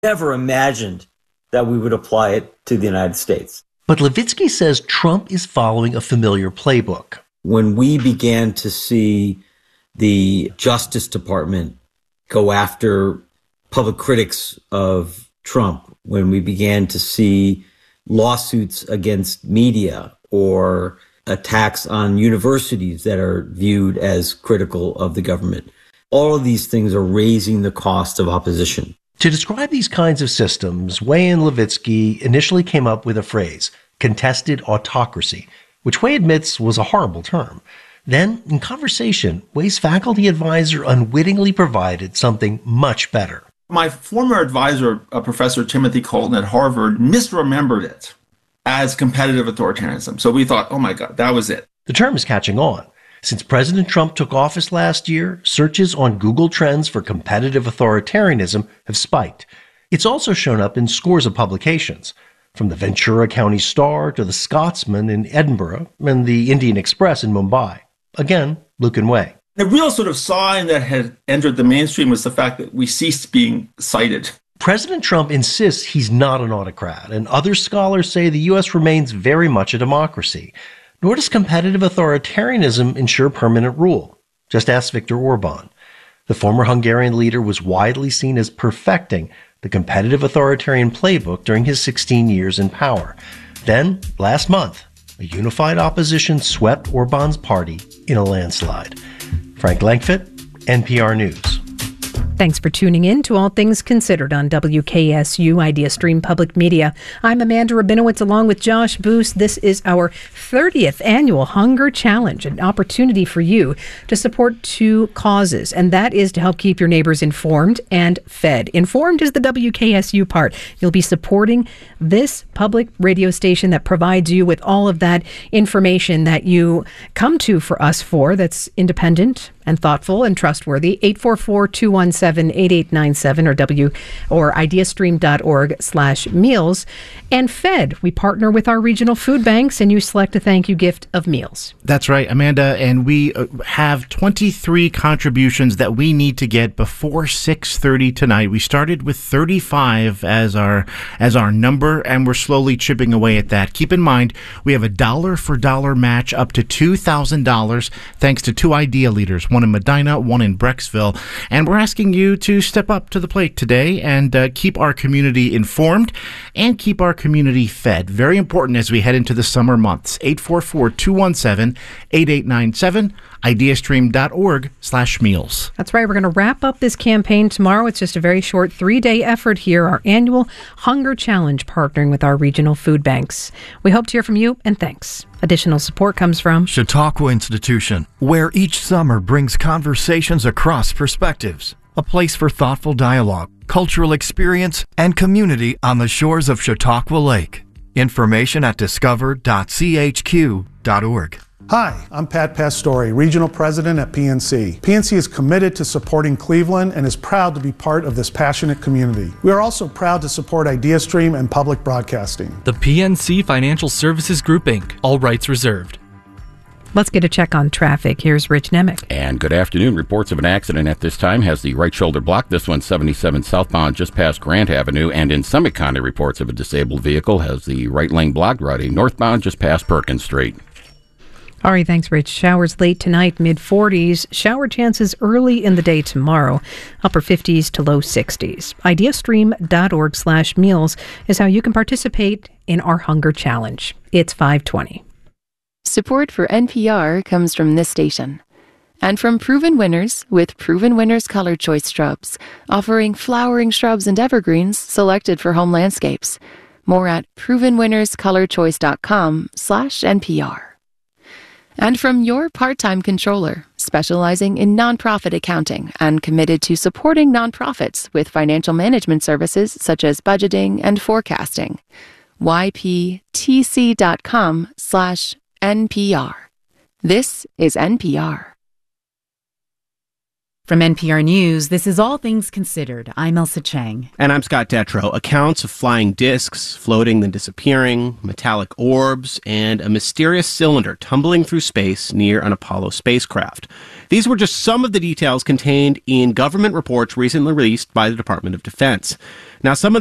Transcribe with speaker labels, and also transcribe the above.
Speaker 1: never imagined that we would apply it to the United States.
Speaker 2: But Levitsky says Trump is following a familiar playbook.
Speaker 1: When we began to see the Justice Department go after public critics of Trump, when we began to see lawsuits against media or attacks on universities that are viewed as critical of the government, all of these things are raising the cost of opposition.
Speaker 2: To describe these kinds of systems, Way and Levitsky initially came up with a phrase, contested autocracy, which Way admits was a horrible term. Then, in conversation, Way's faculty advisor unwittingly provided something much better.
Speaker 3: My former advisor, Professor Timothy Colton at Harvard, misremembered it as competitive authoritarianism. So we thought, oh my God, that was it.
Speaker 2: The term is catching on. Since President Trump took office last year, searches on Google Trends for competitive authoritarianism have spiked. It's also shown up in scores of publications, from the Ventura County Star to the Scotsman in Edinburgh and the Indian Express in Mumbai. Again, Luke and Way.
Speaker 3: The real sort of sign that had entered the mainstream was the fact that we ceased being cited.
Speaker 2: President Trump insists he's not an autocrat, and other scholars say the U.S. remains very much a democracy. Nor does competitive authoritarianism ensure permanent rule. Just ask Viktor Orban. The former Hungarian leader was widely seen as perfecting the competitive authoritarian playbook during his 16 years in power. Then, last month, a unified opposition swept Orban's party in a landslide. Frank Langfitt, NPR News.
Speaker 4: Thanks for tuning in to All Things Considered on WKSU IdeaStream Public Media. I'm Amanda Rabinowitz along with Josh Boos. This is our 30th annual Hunger Challenge, an opportunity for you to support two causes, and that is to help keep your neighbors informed and fed. Informed is the WKSU part. You'll be supporting this public radio station that provides you with all of that information that you come to for us for, that's independent and thoughtful and trustworthy. 844-217-8897 or ideastream.org/meals. And Fed, we partner with our regional food banks, and you select a thank you gift of meals.
Speaker 5: That's right, Amanda, and we have 23 contributions that we need to get before 6:30 tonight. We started with 35 as our number, and we're slowly chipping away at that. Keep in mind, we have a dollar for dollar match up to $2,000 thanks to two idea leaders, one in Medina, one in Brecksville. And we're asking you to step up to the plate today and keep our community informed and keep our community fed. Very important as we head into the summer months. 844-217-8897, ideastream.org/meals.
Speaker 4: That's right. We're going to wrap up this campaign tomorrow. It's just a very short 3-day effort here, our annual Hunger Challenge, partnering with our regional food banks. We hope to hear from you, and thanks. Additional support comes from
Speaker 6: Chautauqua Institution, where each summer brings conversations across perspectives. A place for thoughtful dialogue, cultural experience, and community on the shores of Chautauqua Lake. Information at discover.chq.org.
Speaker 7: Hi, I'm Pat Pastore, Regional President at PNC. PNC is committed to supporting Cleveland and is proud to be part of this passionate community. We are also proud to support IdeaStream and public broadcasting.
Speaker 8: The PNC Financial Services Group, Inc., all rights reserved.
Speaker 4: Let's get a check on traffic. Here's Rich Nemec.
Speaker 9: And good afternoon. Reports of an accident at this time has the right shoulder blocked. This one 77 southbound just past Grant Avenue. And in Summit County, reports of a disabled vehicle has the right lane blocked, routing northbound just past Perkins Street.
Speaker 4: All right, thanks, Rich. Showers late tonight, mid-40s. Shower chances early in the day tomorrow, upper 50s to low 60s. Ideastream.org/meals is how you can participate in our Hunger Challenge. It's 5:20.
Speaker 10: Support for NPR comes from this station and from Proven Winners with Proven Winners Color Choice Shrubs, offering flowering shrubs and evergreens selected for home landscapes. More at provenwinnerscolorchoice.com/NPR. And from your part-time controller, specializing in nonprofit accounting and committed to supporting nonprofits with financial management services such as budgeting and forecasting. yptc.com/NPR. This is NPR.
Speaker 11: From NPR News, this is All Things Considered. I'm Elsa Chang.
Speaker 12: And I'm Scott Detrow. Accounts of flying discs, floating then disappearing, metallic orbs, and a mysterious cylinder tumbling through space near an Apollo spacecraft. These were just some of the details contained in government reports recently released by the Department of Defense. Now, some of